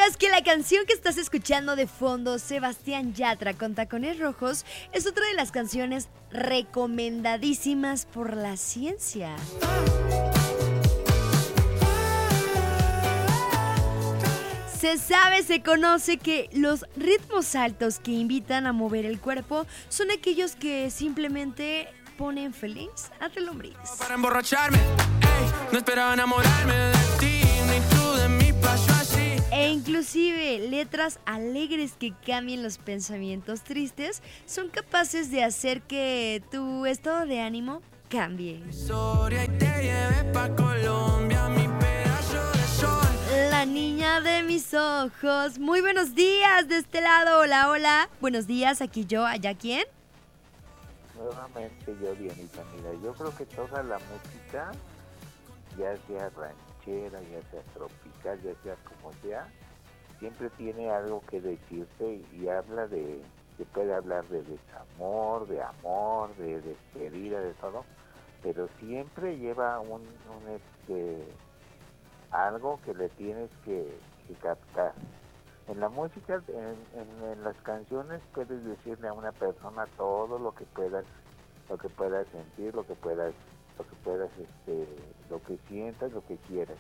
¿Sabías que la canción que estás escuchando de fondo, Sebastián Yatra con Tacones Rojos, es otra de las canciones recomendadísimas por la ciencia? Se sabe, se conoce que los ritmos altos que invitan a mover el cuerpo son aquellos que simplemente ponen feliz a tu lombriz. Para emborracharme, ey, no esperaba enamorarme de ti, ni tú de mí pasó así. E inclusive letras alegres que cambien los pensamientos tristes son capaces de hacer que tu estado de ánimo cambie. Historia y te llevé pa' Colombia, mi pedazo de sol. La niña de mis ojos. Muy buenos días de este lado. Hola, hola. Buenos días, aquí yo, allá quién. Nuevamente yo, Dianita, mira, yo creo que toda la música, ya sea ranchera, ya sea tropical, ya sea como sea, siempre tiene algo que decirte y habla se puede hablar de desamor, de amor, de despedida, de todo, pero siempre lleva algo que le tienes que captar. En la música, en las canciones puedes decirle a una persona todo lo que puedas sentir, lo que sientas, lo que quieras.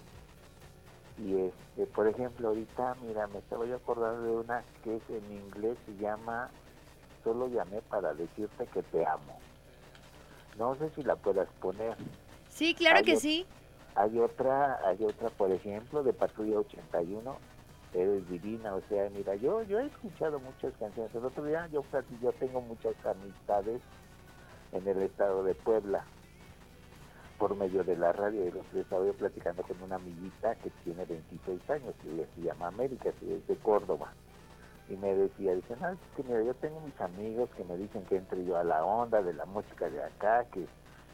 Y por ejemplo, ahorita, mira, me estaba yo acordando de una que es en inglés, se llama Solo llamé para decirte que te amo. No sé si la puedas poner. Sí, claro que sí. Hay otra, por ejemplo, de Patrulla 81, Eres Divina. O sea, mira, yo he escuchado muchas canciones. El otro día yo tengo muchas amistades en el estado de Puebla por medio de la radio. Y estaba yo platicando con una amiguita que tiene 26 años, que ella se llama América, que es de Córdoba. Y me decía, dice, no, es que mira, yo tengo mis amigos que me dicen que entre yo a la onda de la música de acá, que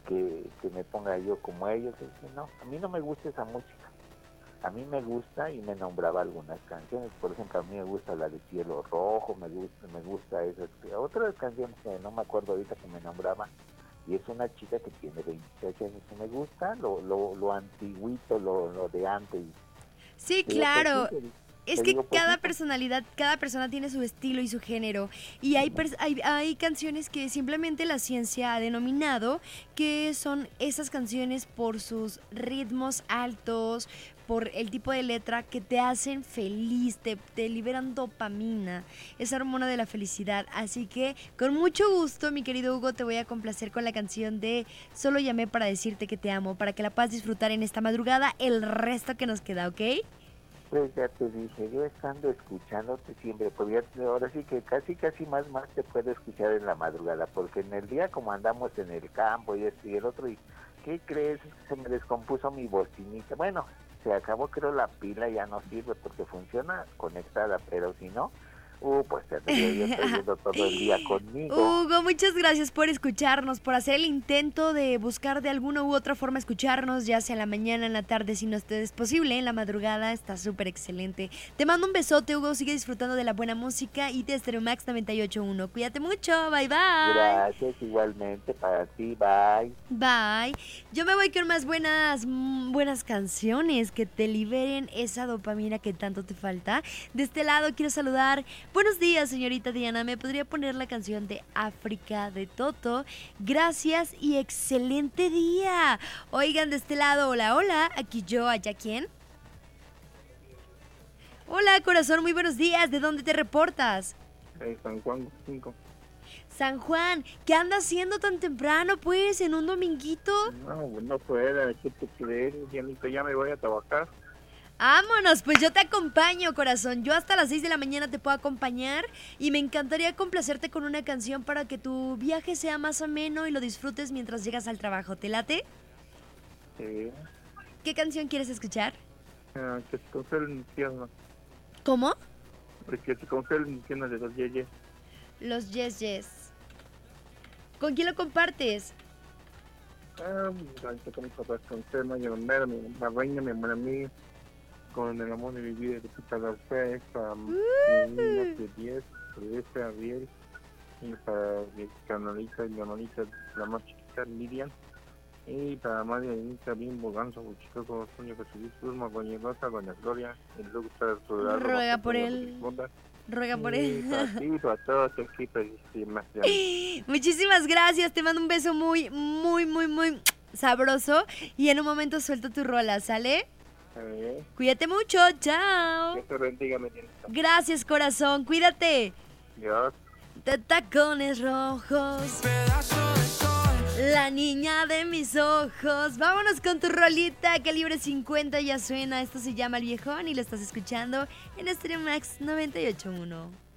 me ponga yo como ellos. Y dice, no, a mí no me gusta esa música. A mí me gusta, y me nombraba algunas canciones. Por ejemplo, a mí me gusta la de Cielo Rojo, me gusta esas, otras canciones que no me acuerdo ahorita que me nombraba. Y es una chica que tiene 26 años, y me gusta lo antiguito, lo de antes. Sí, Y claro. pues, sí, Es que cada personalidad, cada persona tiene su estilo y su género. Y hay canciones que simplemente la ciencia ha denominado que son esas canciones por sus ritmos altos, por el tipo de letra que te hacen feliz, te liberan dopamina, esa hormona de la felicidad. Así que con mucho gusto, mi querido Hugo, te voy a complacer con la canción de Solo llamé para decirte que te amo, para que la puedas disfrutar en esta madrugada el resto que nos queda, ¿ok? Pues ya te dije, yo estando escuchándote siempre, pues ahora sí que casi más te puedo escuchar en la madrugada, porque en el día como andamos en el campo y y el otro, y ¿qué crees? Se me descompuso mi bocinita. Bueno, se acabó, creo, la pila, ya no sirve porque funciona conectada, pero si no, pues te tendría yo trayendo todo el día conmigo. Hugo, muchas gracias por escucharnos, por hacer el intento de buscar de alguna u otra forma escucharnos, ya sea en la mañana, en la tarde, si no te es posible, en la madrugada, está súper excelente. Te mando un besote, Hugo, sigue disfrutando de la buena música y de Stereo Max 98.1. Cuídate mucho, bye bye. Gracias, igualmente para ti, bye. Bye. Yo me voy con más buenas canciones que te liberen esa dopamina que tanto te falta. De este lado quiero saludar. Buenos días, señorita Diana. ¿Me podría poner la canción de África de Toto? Gracias y excelente día. Oigan, de este lado, hola, hola. Aquí yo, allá quién. Hola, corazón, muy buenos días. ¿De dónde te reportas? San Juan 5. San Juan, ¿qué anda haciendo tan temprano, pues, en un dominguito? No puede, ¿qué te crees? Ya me voy a trabajar. Vámonos, pues yo te acompaño, corazón. Yo hasta las 6 de la mañana te puedo acompañar y me encantaría complacerte con una canción para que tu viaje sea más ameno y lo disfrutes mientras llegas al trabajo. ¿Te late? Sí. ¿Qué canción quieres escuchar? Que se congele el infierno. ¿Cómo? Que se congele el infierno de los Yeyes. Los Yes Yes. ¿Con quién lo compartes? Con mis papás, con Selma, mi hermana, la reina, mi hermana mía, con el amor de mi vida, de Pita la Fe, para mi niña de 10, Teresa, Ariel, y para mi canalita y mi hermanita, la más chiquita, Miriam, Y para Marianita, bien boganzo, chico, sueño que subís, Luzma, Goñelota, Doña Gloria, el doctor Arturo. Ruega por él. Ruega por él. A todos tu equipo, Muchísimas gracias, te mando un beso muy, muy, muy, muy sabroso. Y en un momento suelto tu rola, ¿sale? Cuídate mucho, chao. Que te bendiga, Marianita. Gracias, corazón, cuídate. Dios. De tacones rojos, Pedazo de sol. la niña de mis ojos. Vámonos con tu rolita, Calibre 50 ya suena. Esto se llama El Viejón y lo estás escuchando en Stereo Max 98.1.